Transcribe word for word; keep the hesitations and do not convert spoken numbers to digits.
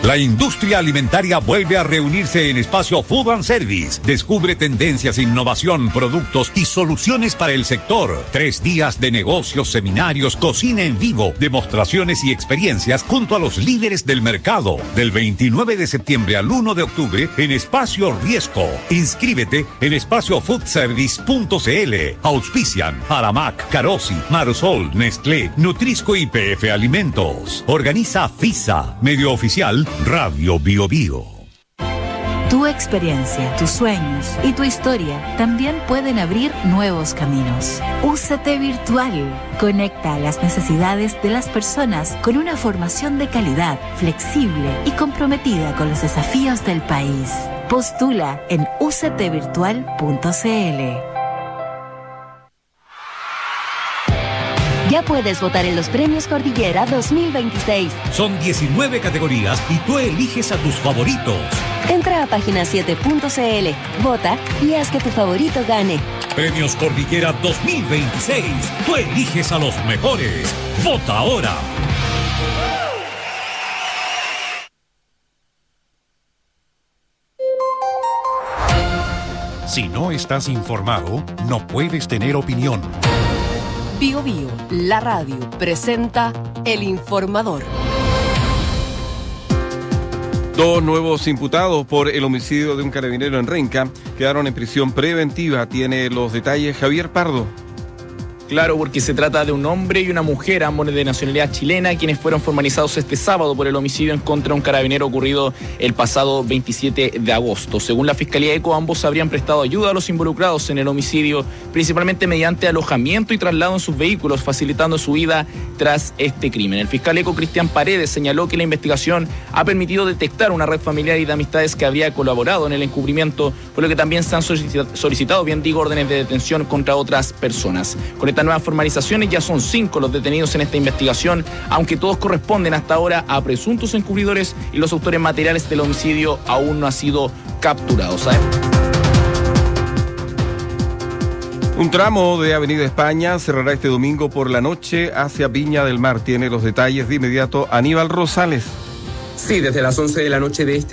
La industria alimentaria vuelve a reunirse en Espacio Food and Service. Descubre tendencias, innovación, productos y soluciones para el sector. Tres días de negocios, seminarios, cocina en vivo, demostraciones y experiencias junto a los líderes del mercado. Del veintinueve de septiembre al uno de octubre en Espacio Riesco. Inscríbete en espacio food service punto c l. Auspician Aramac, Carosi, Marosol, Nestlé, Nutrisco y P F Alimentos. Organiza FISA, medio oficial Radio Bio Bio. Tu experiencia, tus sueños y tu historia también pueden abrir nuevos caminos. U C T Virtual conecta las necesidades de las personas con una formación de calidad, flexible y comprometida con los desafíos del país. Postula en u c t virtual punto c l. Ya puedes votar en los Premios Cordillera dos mil veintiséis. Son diecinueve categorías y tú eliges a tus favoritos. Entra a página siete punto c l, vota y haz que tu favorito gane. Premios Cordillera dos mil veintiséis. Tú eliges a los mejores. ¡Vota ahora! Si no estás informado, no puedes tener opinión. Bio Bio, la radio, presenta El Informador. Dos nuevos imputados por el homicidio de un carabinero en Renca quedaron en prisión preventiva. Tiene los detalles Javier Pardo. Claro, porque se trata de un hombre y una mujer, ambos de nacionalidad chilena, quienes fueron formalizados este sábado por el homicidio en contra de un carabinero ocurrido el pasado veintisiete de agosto. Según la Fiscalía ECO, ambos habrían prestado ayuda a los involucrados en el homicidio, principalmente mediante alojamiento y traslado en sus vehículos, facilitando su vida tras este crimen. El fiscal ECO, Cristian Paredes, señaló que la investigación ha permitido detectar una red familiar y de amistades que habría colaborado en el encubrimiento, por lo que también se han solicitado, bien digo, órdenes de detención contra otras personas. Con esta nuevas formalizaciones ya son cinco los detenidos en esta investigación, aunque todos corresponden hasta ahora a presuntos encubridores y los autores materiales del homicidio aún no han sido capturados. ¿Sabes? Un tramo de Avenida España cerrará este domingo por la noche hacia Viña del Mar. Tiene los detalles de inmediato Aníbal Rosales. Sí, desde las once de la noche de este